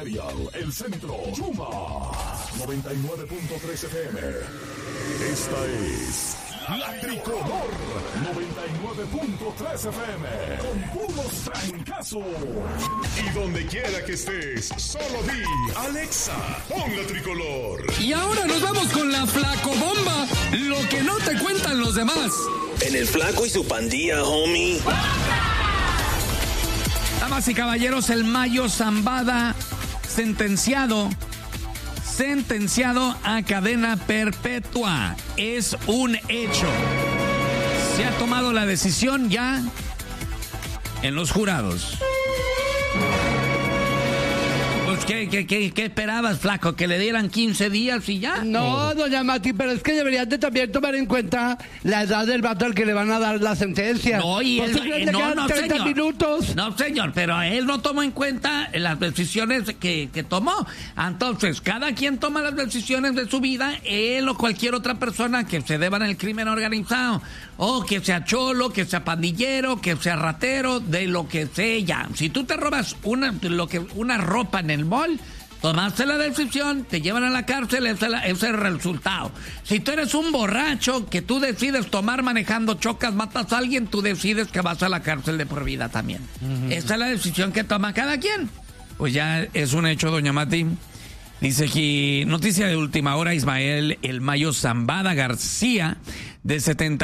Imperial, El Centro, Yuma, 99.3 FM. Esta es La Tricolor, 99.3 FM, con puros trancazos. Y donde quiera que estés, solo di, Alexa, pon La Tricolor. Y ahora nos vamos con la Flacobomba, lo que no te cuentan los demás. En el Flaco y su pandilla, homie. Damas y caballeros, el Mayo Zambada sentenciado a cadena perpetua. Es un hecho. Se ha tomado la decisión ya en los jurados. Pues, ¿qué esperabas, Flaco? ¿Que le dieran 15 días y ya? No, doña Mati, pero es que deberían de también tomar en cuenta la edad del vato al que le van a dar la sentencia. No, y él, no, 30 señor. Minutos. No, señor, pero él no tomó en cuenta las decisiones que tomó. Entonces, cada quien toma las decisiones de su vida, él o cualquier otra persona que se deban al crimen organizado, o que sea cholo, que sea pandillero, que sea ratero, de lo que sea. Si tú te robas una ropa en el mall, tomaste la decisión, te llevan a la cárcel, ese es el resultado. Si tú eres un borracho que tú decides tomar manejando, chocas, matas a alguien, tú decides que vas a la cárcel de por vida también. Esa es la decisión que toma cada quien. Pues ya es un hecho, doña Mati. Dice aquí, noticia de última hora, Ismael El Mayo Zambada García, de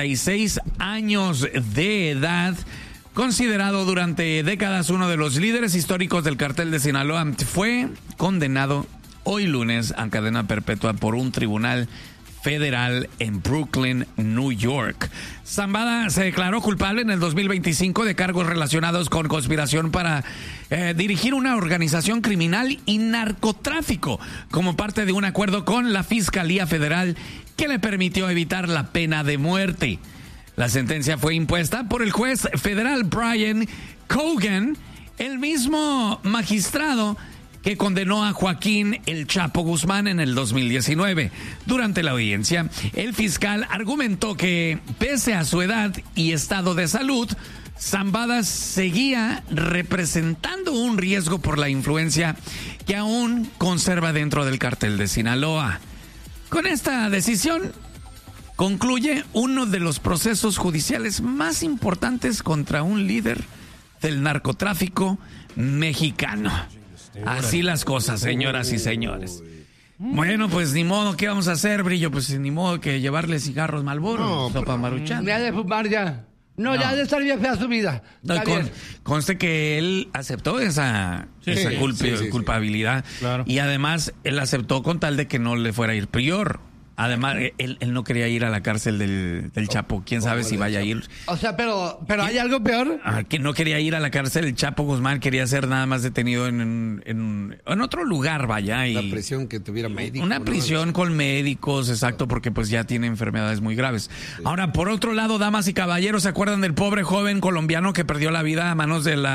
76 años de edad, considerado durante décadas uno de los líderes históricos del cartel de Sinaloa, fue condenado hoy lunes a cadena perpetua por un tribunal federal en Brooklyn, New York. Zambada se declaró culpable en el 2025 de cargos relacionados con conspiración para dirigir una organización criminal y narcotráfico como parte de un acuerdo con la Fiscalía Federal que le permitió evitar la pena de muerte. La sentencia fue impuesta por el juez federal Brian Cogan, el mismo magistrado que condenó a Joaquín El Chapo Guzmán en el 2019. Durante la audiencia, el fiscal argumentó que, pese a su edad y estado de salud, Zambada seguía representando un riesgo por la influencia que aún conserva dentro del cartel de Sinaloa. Con esta decisión, concluye uno de los procesos judiciales más importantes contra un líder del narcotráfico mexicano. Así las cosas, señoras y señores. Bueno, pues ni modo, ¿qué vamos a hacer, Brillo? Pues ni modo que llevarle cigarros Marlboro, sopa Maruchan. Me ha de fumar ya. No, ya ha de estar bien fea su vida. No, conste que él aceptó esa culpabilidad. Claro. Y además, él aceptó con tal de que no le fuera a ir peor. Además, él no quería ir a la cárcel del Chapo. ¿Quién sabe si vaya a ir? O sea, pero ¿hay algo peor? Que no quería ir a la cárcel del Chapo Guzmán. Quería ser nada más detenido en otro lugar, vaya. Una prisión que tuviera médicos. Una prisión con médicos, exacto, porque pues ya tiene enfermedades muy graves. Sí. Ahora, por otro lado, damas y caballeros, ¿se acuerdan del pobre joven colombiano que perdió la vida a manos del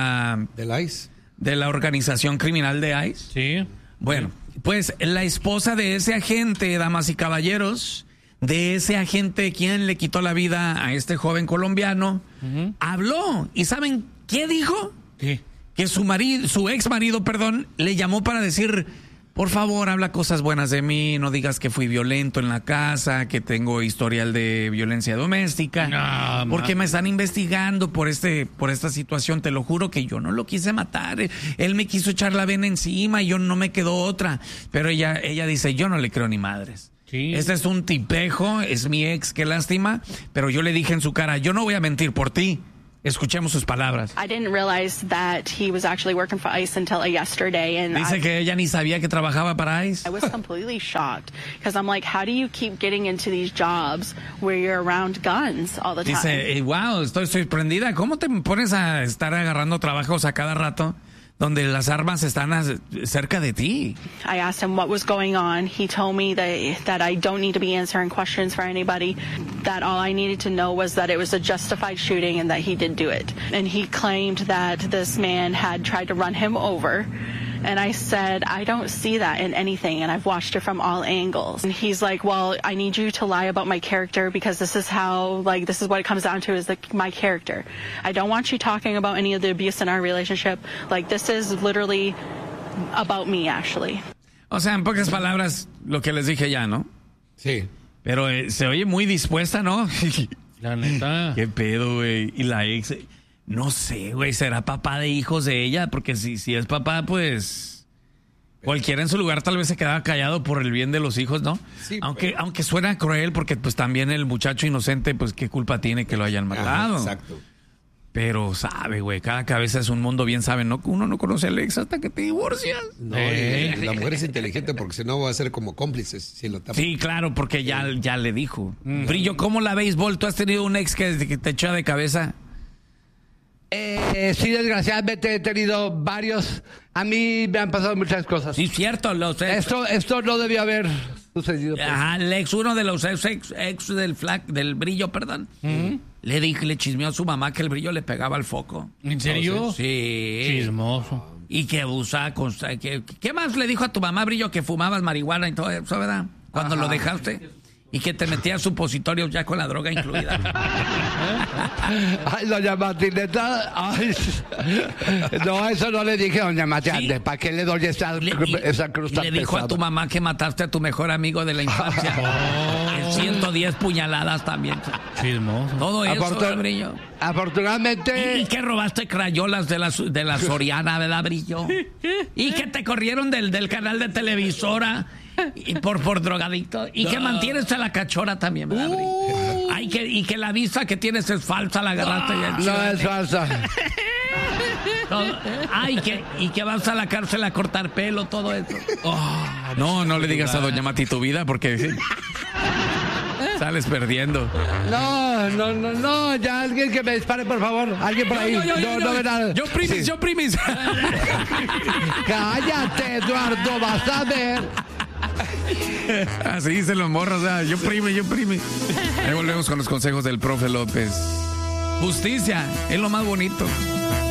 ICE? De la organización criminal de ICE. Sí. Bueno, pues la esposa de ese agente, damas y caballeros, de ese agente quien le quitó la vida a este joven colombiano, habló. ¿Y saben qué dijo? ¿Qué? Que su ex marido, le llamó para decir: por favor, habla cosas buenas de mí, no digas que fui violento en la casa, que tengo historial de violencia doméstica, porque me están investigando por esta situación. Te lo juro que yo no lo quise matar. Él me quiso echar la vena encima y yo no me quedó otra. Pero ella dice: yo no le creo ni madres. Sí. Este es un tipejo, es mi ex, qué lástima. Pero yo le dije en su cara: yo no voy a mentir por ti. Escuchemos sus palabras. I didn't realize that he was actually working for ICE until yesterday, and dice que ella ni sabía que trabajaba para ICE. I was completely shocked because I'm like, how do you keep getting into these jobs where you're around guns all the time? Dice, wow, estoy sorprendida. ¿Cómo te pones a estar agarrando trabajos a cada rato donde las armas están cerca de ti? I asked him what was going on. He told me that I don't need to be answering questions for anybody, that all I needed to know was that it was a justified shooting and that he did do it. And he claimed that this man had tried to run him over. And I said, I don't see that in anything, and I've watched it from all angles. And he's like, well, I need you to lie about my character because this is what it comes down to, is my character. I don't want you talking about any of the abuse in our relationship. Like, this is literally about me, actually. O sea, en pocas palabras, lo que les dije ya, ¿no? Sí. Pero se oye muy dispuesta, ¿no? La neta. ¿Qué pedo, güey? Y la ex, no sé, güey, ¿será papá de hijos de ella? Porque si es papá, pues cualquiera en su lugar tal vez se quedaba callado por el bien de los hijos, ¿no? Sí, aunque suena cruel, porque pues también el muchacho inocente, pues qué culpa tiene que lo hayan matado. Ajá, exacto. Pero sabe, güey, cada cabeza es un mundo, bien saben, ¿no? Uno no conoce al ex hasta que te divorcias. No, y la mujer es inteligente porque si no va a ser como cómplices si lo tapa. Sí, claro, porque ya le dijo. Brillo, ¿cómo la béisbol? ¿Tú has tenido un ex que te echó de cabeza? Sí, desgraciadamente he tenido varios. A mí me han pasado muchas cosas. Sí, cierto, los ex. Esto no debió haber sucedido. Pues. Ajá, el ex, uno de los ex del Brillo, perdón. Le chismeó a su mamá que el Brillo le pegaba al foco. ¿En serio? Sí. Chismoso. Y que abusaba ¿Qué más le dijo a tu mamá, Brillo, que fumabas marihuana y todo eso, verdad? Cuando lo dejaste. Y que te metías supositorios ya con la droga incluida. Ay, doña Martineta. Ay. No, eso no le dije a doña Martineta. Sí. ¿Para qué le doy esa cruz tan Le dijo pesada? a tu mamá que mataste a tu mejor amigo de la infancia. 110 puñaladas también. Chismoso. Todo eso, Brillo. Afortunadamente. Y que robaste crayolas de la Soriana, ¿verdad, Brillo? Y que te corrieron del canal de televisora y por drogadicto. Y que mantienes a la cachora también, ¿verdad, Brillo? Ay, y que la visa que tienes es falsa, la agarraste ya. No es falsa. Y que vas a la cárcel a cortar pelo, todo eso. No le digas a doña Mati tu vida porque sales perdiendo. No, ya alguien que me dispare, por favor. Alguien por ahí. No, verá. Yo primis. Cállate, Eduardo, vas a ver. Así dicen los morros, yo prime. Ahí volvemos con los consejos del profe López. Justicia, es lo más bonito.